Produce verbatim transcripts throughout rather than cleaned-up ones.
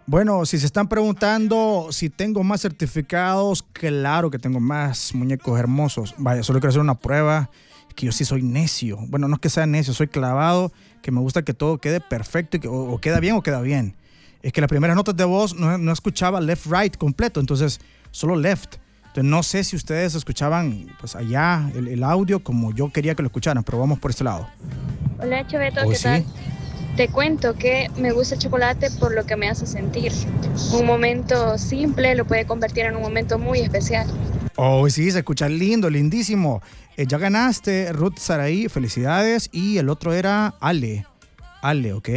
Bueno, si se están preguntando si tengo más certificados, claro que tengo más muñecos hermosos. Vaya, solo quiero hacer una prueba, que yo sí soy necio. Bueno, no es que sea necio, soy clavado, que me gusta que todo quede perfecto, y que, o, o queda bien o queda bien. Es que las primeras notas de voz no, no escuchaba left-right completo, entonces solo left. Entonces no sé si ustedes escuchaban pues allá el, el audio como yo quería que lo escucharan, pero vamos por este lado. Hola, Choveto, Oh, ¿qué sí. tal? Te cuento que me gusta el chocolate por lo que me hace sentir. Un momento simple lo puede convertir en un momento muy especial. Oh, sí, se escucha lindo, lindísimo. Eh, ya ganaste, Ruth Saraí, felicidades. Y el otro era Ale. Ale, ¿ok?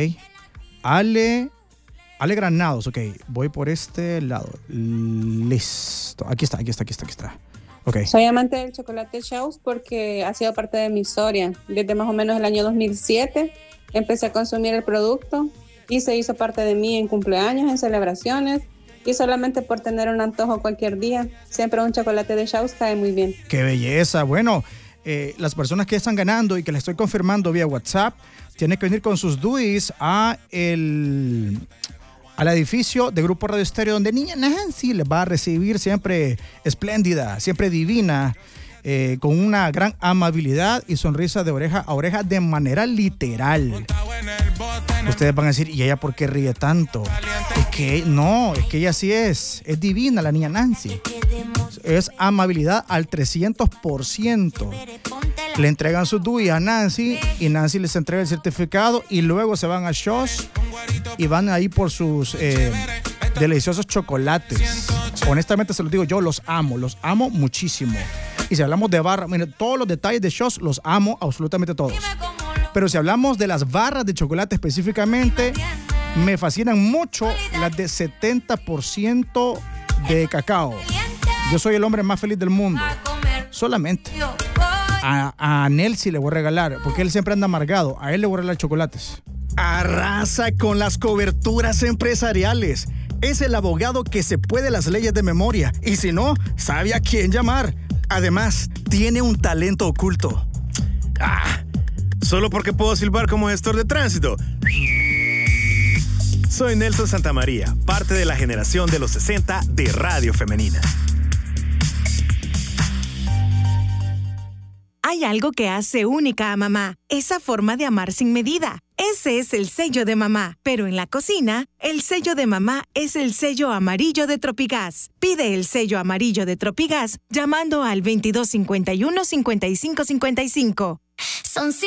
Ale, Ale Granados, ok. Voy por este lado. Listo. Aquí está, aquí está, aquí está, aquí está. Ok. Soy amante del chocolate Shows porque ha sido parte de mi historia. Desde más o menos el año dos mil siete empecé a consumir el producto y se hizo parte de mí en cumpleaños, en celebraciones y solamente por tener un antojo cualquier día. Siempre un chocolate de Shows cae muy bien. ¡Qué belleza! Bueno, eh, las personas que están ganando y que les estoy confirmando vía WhatsApp tienen que venir con sus D U Is a el... al edificio de Grupo Radio Estéreo, donde Niña Nancy les va a recibir siempre espléndida, siempre divina, eh, con una gran amabilidad y sonrisa de oreja a oreja de manera literal. Ustedes van a decir, ¿y ella por qué ríe tanto? Es que no, es que ella sí es, es divina la Niña Nancy. Es amabilidad al trescientos por ciento. Le entregan su D U I a Nancy y Nancy les entrega el certificado y luego se van a Shows y van ahí por sus eh, deliciosos chocolates. Honestamente se los digo, yo los amo, los amo muchísimo. Y si hablamos de barra, miren, todos los detalles de Shows los amo absolutamente todos. Pero si hablamos de las barras de chocolate específicamente, me fascinan mucho las de setenta por ciento de cacao. Yo soy el hombre más feliz del mundo. Solamente. A, a Nelsi le voy a regalar, porque él siempre anda amargado. A él le voy a regalar chocolates. Arrasa con las coberturas empresariales. Es el abogado que se puede las leyes de memoria. Y si no, sabe a quién llamar. Además, tiene un talento oculto. Ah, solo porque puedo silbar como gestor de tránsito. Soy Nelson Santamaría, parte de la generación de los sesenta de Radio Femenina. Hay algo que hace única a mamá, esa forma de amar sin medida. Ese es el sello de mamá. Pero en la cocina, el sello de mamá es el sello amarillo de Tropigas. Pide el sello amarillo de Tropigas llamando al veintidós cincuenta y uno cincuenta y cinco cincuenta y cinco. Son